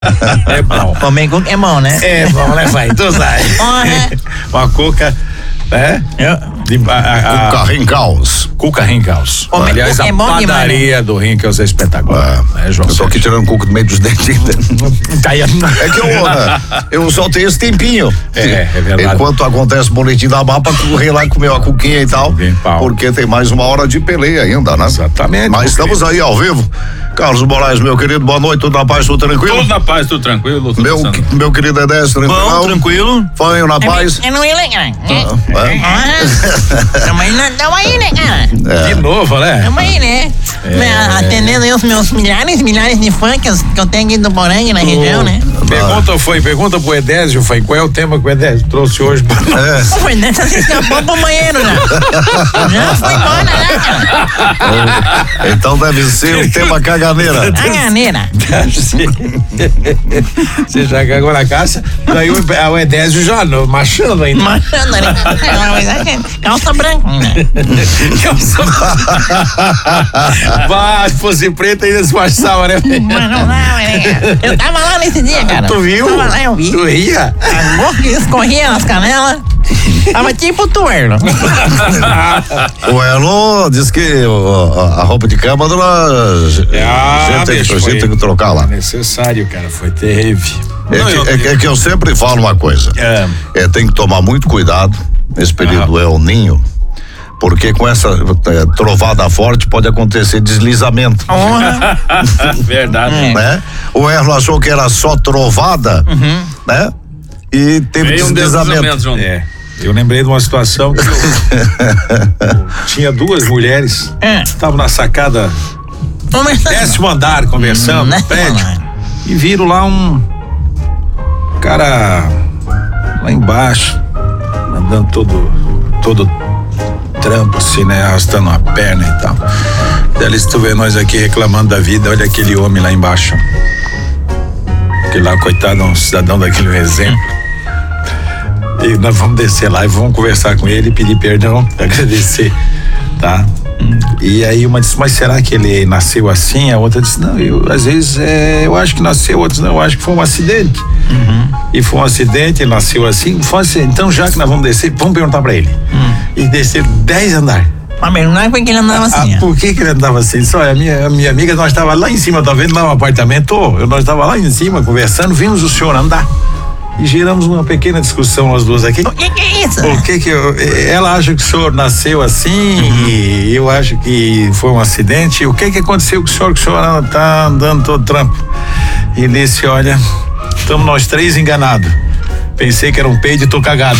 É bom. Comer cuca é bom, né? É bom, né, pai? Tu sabe. Uma cuca, né? Cuca Rincaus. Cuca Rincaus. Aliás, é a bom padaria demais, do Rincaus é espetacular. Né, João? Eu tô aqui tirando cuca do meio dos dentes. É que eu só tenho esse tempinho. É verdade. Enquanto acontece o boletim da ABAP, pra correr lá comer uma cuquinha e tal. Porque tem mais uma hora de peleia ainda, né? Exatamente. Mas estamos aí ao vivo. Carlos Moraes, meu querido, boa noite, tudo na paz, tudo tranquilo? Tudo na paz, tudo tranquilo. Meu querido Edésio, tranquilo? Bom, tranquilo. Fanho na paz? Eu não ia ligar. Tamo aí, né, cara? De novo, né? Tamo aí, né? Atendendo aí os meus milhares de fãs que eu tenho aqui do Poranga, na região, né? Pergunta pro Edésio, qual é o tema que o Edésio trouxe hoje? O Edésio se escapou pro banheiro, já. Já foi embora, né, cara? Então deve ser o tema caganeira. Caganeira. Você já cagou na caixa, daí o Edésio já machando ainda. Machando, né? Calça branca, né? Vai, se fosse preta ainda se machava, né? Mas não dá, né? Eu tava lá nesse dia, cara. Tu viu? Tava lá, eu vi. Tu ria? A boca escorria nas canelas. Tava tipo tu, Erlo. O Erlo disse que a roupa de cama a gente tem que trocar lá. É necessário, cara, foi terrível. É que eu sempre falo uma coisa. Tem que tomar muito cuidado nesse período El Ninho, porque com essa trovada forte pode acontecer deslizamento. Verdade. Né? O Erlo achou que era só trovada, né? E teve deslizamento. Eu lembrei de uma situação que eu tinha duas mulheres, estavam na sacada, 10º andar, conversando no prédio, e viram lá um cara lá embaixo, andando todo trampo assim, né? Arrastando uma perna e tal. Daí tu vê nós aqui reclamando da vida, olha aquele homem lá embaixo. Aquele lá, coitado, um cidadão daquele exemplo. E nós vamos descer lá e vamos conversar com ele, pedir perdão, agradecer, tá? E aí uma disse, mas será que ele nasceu assim? A outra disse, não, às vezes eu acho que nasceu, outros não, eu acho que foi um acidente. E foi um acidente, ele nasceu assim, então já que nós vamos descer, vamos perguntar pra ele. E descer 10 andares. Mas não é porque ele andava assim. Por que ele andava assim? Só a minha amiga, nós estava lá em cima, tá vendo lá no apartamento, nós estava lá em cima conversando, vimos o senhor andar. E geramos uma pequena discussão nós duas aqui. O que é isso? Ela acha que o senhor nasceu assim e eu acho que foi um acidente. O que aconteceu com o senhor tá andando todo trampo? E disse, olha, estamos nós três enganados. Pensei que era um peido e tô cagado.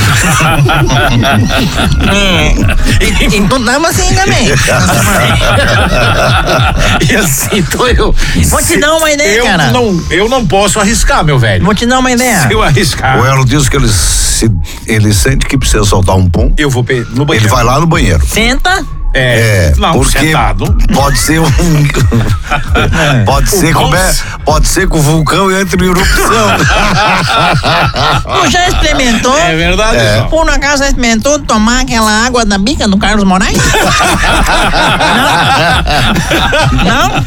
E tu tava assim também. E assim, então eu. Vou te dar uma ideia, cara. Eu não posso arriscar, meu velho. Vou te dar uma ideia. Se eu arriscar. O Erlo diz que ele sente que precisa soltar um pum. Eu vou no banheiro. Ele vai lá no banheiro. Senta. Não, porque sentado. Pode ser pode ser que o vulcão entre em erupção. Tu já experimentou? É verdade. Por um acaso já experimentou tomar aquela água da bica do Carlos Moraes? Não?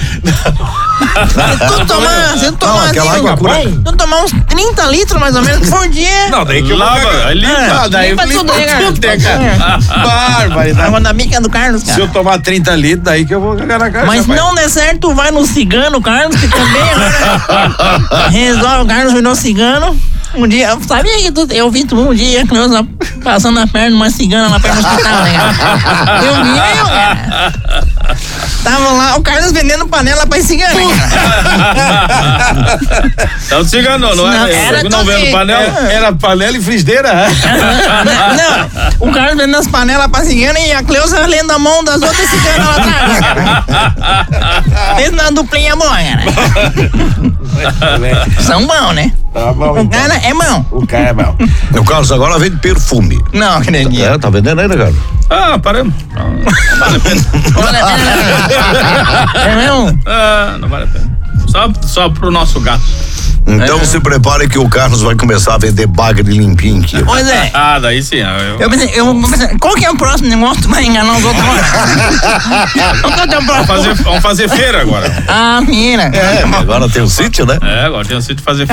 Se tu tomar aquela água pura. tu tomar uns 30 litros mais ou menos por dia. Não, daí que eu limpa tudo, né, cara? Barbaridade. Água da bica do Carlos, cara. Se eu tomar 30 litros, daí que eu vou cagar na cara. Mas não der certo, tu vai no cigano, Carlos, que também agora resolve, o Carlos virou cigano. Um dia, sabia que eu vi tu um dia, Cleusa, passando a perna numa cigana lá perto do hospital, né, cara? Eu vi, cara. Tava lá, o Carlos vendendo panela pra cigana, cara. É o cigano, não era? Não vendo panela? Era panela e frigideira. Não, o Carlos vendendo as panelas pra cigana e a Cleusa lendo a mão das outras ciganas lá atrás, cara. Fez uma duplinha boa, cara. São bons, né? Tá bom, o cara é bom. O cara é bom. O Carlos agora vende perfume. Não, que nem dia. Tá vendendo ainda, cara? Paramos. Não vale a pena. Vale a pena. É mesmo? Não vale a pena. Só pro nosso gato. Então se prepare que o Carlos vai começar a vender bagre limpinho aqui. Pois é. Ah, daí sim. Eu pensei, qual que é o próximo negócio pra enganar os outros agora? Qual que é o próximo? Vamos fazer feira agora. Ah, mira. Agora tem um sítio, né? Agora tem um sítio fazer